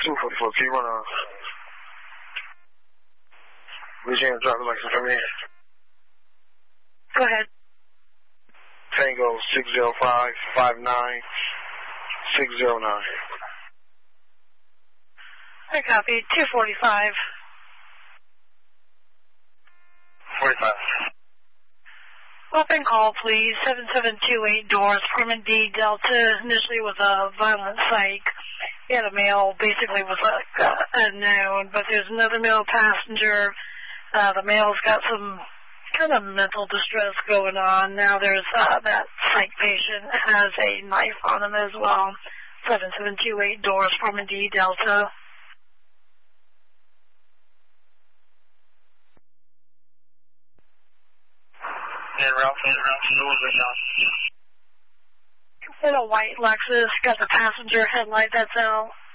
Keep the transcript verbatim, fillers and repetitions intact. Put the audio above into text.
two forty-four, can you run a Louisiana driver license for me? Go ahead. Tango six zero five five nine six zero nine. I copy. two forty-five. forty-five. Open call, please. seven seven two eight Doors, Permit D Delta. Initially was a violent psych. He had a male, basically was a, uh, unknown, but there's another male passenger. Uh, the male's got some kind of mental distress going on. Now there's uh, that psych patient has a knife on him as well. seven seven two eight Doors, Permit D Delta. And Ralph, and Ralph, no one's right now. In a white Lexus, got the passenger headlight that's out.